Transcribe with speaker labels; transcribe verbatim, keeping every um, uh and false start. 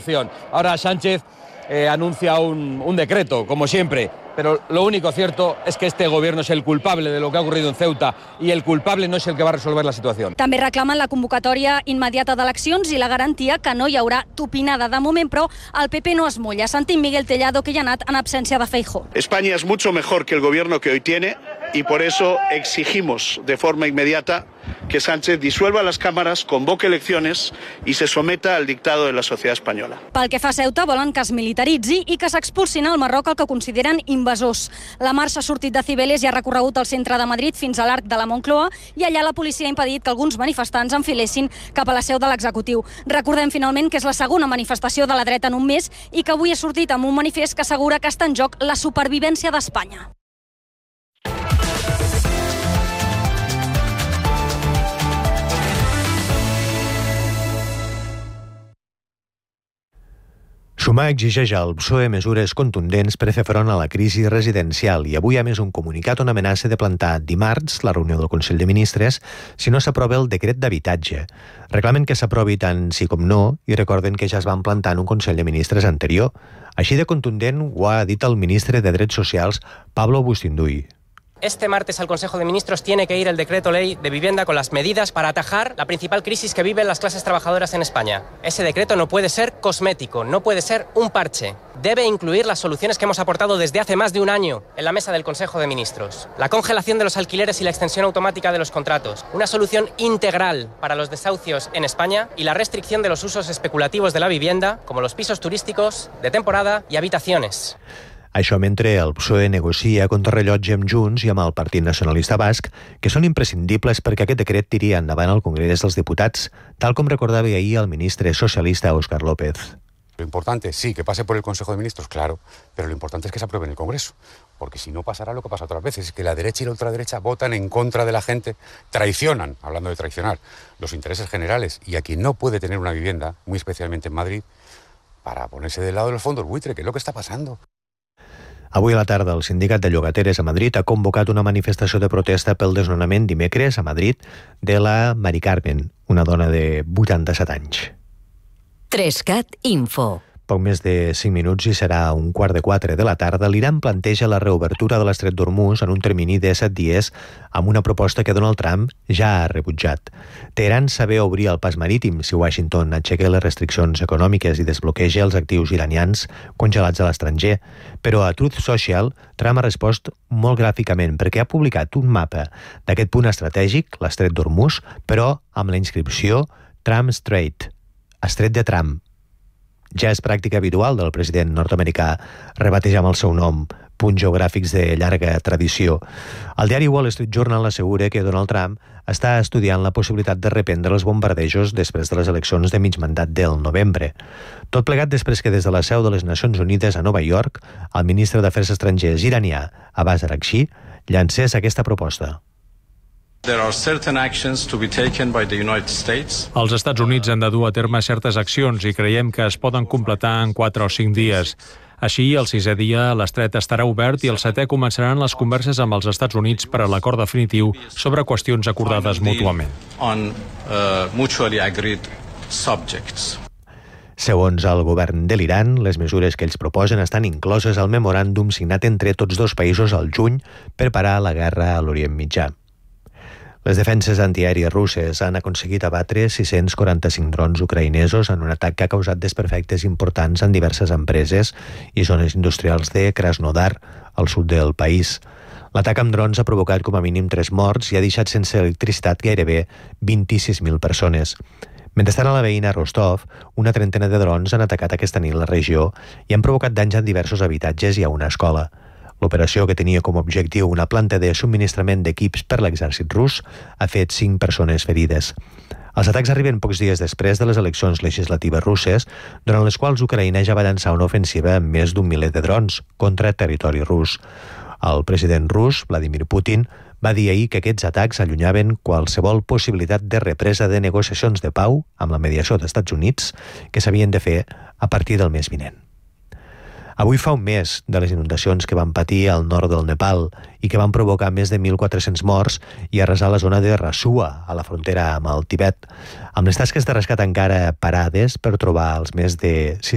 Speaker 1: situación. Ahora Sánchez eh, anuncia un, un decreto, como siempre, pero lo único cierto es que este gobierno es el culpable de lo que ha ocurrido en Ceuta y el culpable no es el que va a resolver la situación.
Speaker 2: També reclamen la convocatòria immediata d'eleccions i la garantia que no hi haurà tupinada de moment, però el P P no es mulla. Sentim Miguel Tellado, que hi ha anat en absència de Feijóo.
Speaker 3: España es mucho mejor que el gobierno que hoy tiene y por eso exigimos de forma inmediata que Sánchez disuelva las cámaras, convoque elecciones y se someta al dictado de la sociedad española.
Speaker 2: Pel que fa a Ceuta, volen que es militaritzi i que s'expulsin al Marroc el que consideren invasors. La marxa ha sortit de Cibeles i ha recorregut el centre de Madrid fins a l'Arc de la Moncloa i allà la policia ha impedit que alguns manifestants enfilessin cap a la seu de l'executiu. Recordem finalment que és la segona manifestació de la dreta en un mes i que avui ha sortit amb un manifest que assegura que està en joc la supervivència d'Espanya.
Speaker 4: Sumar exigeix al P S O E mesures contundents per fer front a la crisi residencial i avui ha més un comunicat on amenaça de plantar dimarts la reunió del Consell de Ministres si no s'aprova el decret d'habitatge. Reclamen que s'aprovi tant sí com no i recorden que ja es van plantar en un Consell de Ministres anterior. Així de contundent ho ha dit el ministre de Drets Socials, Pablo Bustinduy.
Speaker 5: Este martes al Consejo de Ministros tiene que ir el decreto ley de vivienda con las medidas para atajar la principal crisis que viven las clases trabajadoras en España. Ese decreto no puede ser cosmético, no puede ser un parche. Debe incluir las soluciones que hemos aportado desde hace más de un año en la mesa del Consejo de Ministros. La congelación de los alquileres y la extensión automática de los contratos. Una solución integral para los desahucios en España y la restricción de los usos especulativos de la vivienda, como los pisos turísticos, de temporada y habitaciones.
Speaker 4: Això mentre el P S O E negocia contrarrellotge amb Junts i amb el Partit Nacionalista Basc, que són imprescindibles perquè aquest decret tiri endavant al Congrés dels Diputats, tal com recordava ahir el ministre socialista Óscar López.
Speaker 6: Lo importante, sí, que pase por el Consejo de Ministros, claro, pero lo importante es que se apruebe en el Congreso, porque si no pasará lo que pasa otras veces, es que la derecha y la ultraderecha votan en contra de la gente, traicionan, hablando de traicionar, los intereses generales, y a quien no puede tener una vivienda, muy especialmente en Madrid, para ponerse del lado de los fondos buitre, que es lo que está pasando.
Speaker 4: Avui a la tarda el Sindicat de Llogateres a Madrid ha convocat una manifestació de protesta pel desnonament dimecres a Madrid de la Mari Carmen, una dona de vuitanta-set anys.
Speaker 7: Trescat Info.
Speaker 4: Poc més de cinc minuts i serà un quart de quatre de la tarda. L'Iran planteja la reobertura de l'estret d'Hormuz en un termini de set dies amb una proposta que Donald Trump ja ha rebutjat. Teheran saber obrir el pas marítim si Washington aixeca les restriccions econòmiques i desbloqueja els actius iranians congelats a l'estranger. Però a Truth Social, Trump ha respost molt gràficament perquè ha publicat un mapa d'aquest punt estratègic, l'estret d'Hormuz, però amb la inscripció Trump Strait, estret de Trump. Ja és pràctica habitual del president nord-americà rebatejar amb el seu nom punts geogràfics de llarga tradició. El diari Wall Street Journal assegura que Donald Trump està estudiant la possibilitat de reprendre els bombardejos després de les eleccions de mig mandat del novembre. Tot plegat després que des de la seu de les Nacions Unides a Nova York, el ministre d'Afers Estrangers iranià, Abbas Araghchi, llancés aquesta proposta.
Speaker 8: There are certain actions to be taken by the United States.
Speaker 9: Els Estats Units han de dur a terme certes accions i creiem que es poden completar en quatre o cinc dies. Així, el sisè dia, l'estret estarà obert i el setè començaran les converses amb els Estats Units per a l'acord definitiu sobre qüestions acordades mútuament.
Speaker 8: On uh, mutually agreed subjects.
Speaker 4: Segons el govern de l'Iran, les mesures que ells proposen estan incloses al memoràndum signat entre tots dos països al juny per parar la guerra a l'Orient Mitjà. Les defenses antiaèries russes han aconseguit abatre sis-cents quaranta-cinc drons ucraïnesos en un atac que ha causat desperfectes importants en diverses empreses i zones industrials de Krasnodar, al sud del país. L'atac amb drons ha provocat com a mínim tres morts i ha deixat sense electricitat gairebé vint-i-sis mil persones. Mentrestant, a la veïna Rostov, una trentena de drons han atacat aquesta nit la regió i han provocat danys en diversos habitatges i a una escola. L'operació, que tenia com a objectiu una planta de subministrament d'equips per l'exèrcit rus, ha fet cinc persones ferides. Els atacs arriben pocs dies després de les eleccions legislatives russes, durant les quals Ucraïna ja va llançar una ofensiva amb més d'un miler de drons contra territori rus. El president rus, Vladimir Putin, va dir ahir que aquests atacs allunyaven qualsevol possibilitat de represa de negociacions de pau amb la mediació dels Estats Units que s'havien de fer a partir del mes vinent. Avui fa un mes de les inundacions que van patir al nord del Nepal i que van provocar més de mil quatre-cents morts i arrasar la zona de Rasua, a la frontera amb el Tibet, amb les tasques de rescat encara parades per trobar els més de